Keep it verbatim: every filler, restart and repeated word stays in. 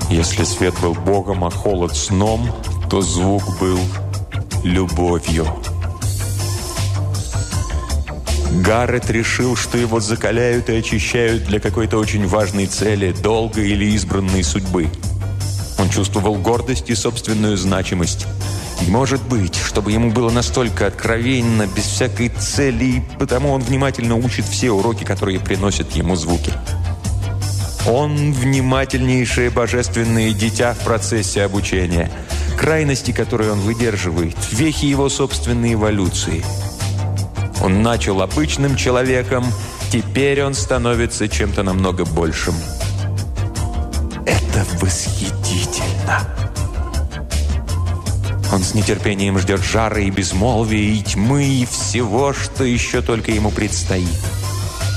Если свет был Богом, а холод сном, то звук был любовью. Гаррет решил, что его закаляют и очищают для какой-то очень важной цели, долгой или избранной судьбы. Он чувствовал гордость и собственную значимость. И, может быть, чтобы ему было настолько откровенно, без всякой цели, и потому он внимательно учит все уроки, которые приносят ему звуки. Он внимательнейшее божественное дитя в процессе обучения. Крайности, которые он выдерживает, вехи его собственной эволюции. Он начал обычным человеком, теперь он становится чем-то намного большим. Это восхитительно. Он с нетерпением ждет жара и безмолвия, и тьмы, и всего, что еще только ему предстоит.